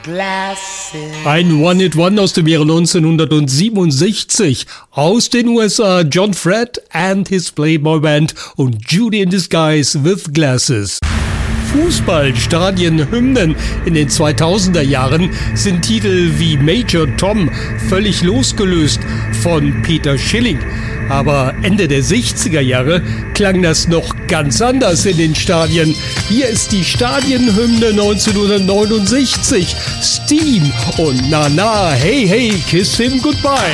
Ein One-Hit-One aus dem Jahre 1967 aus den USA, John Fred and his Playboy Band und Judy in Disguise with Glasses. Fußballstadienhymnen in den 2000er Jahren sind Titel wie Major Tom völlig losgelöst von Peter Schilling. Aber Ende der 60er Jahre klang das noch ganz anders in den Stadien. Hier ist die Stadienhymne 1969. Steam und Na Na, Hey Hey, Kiss Him Goodbye.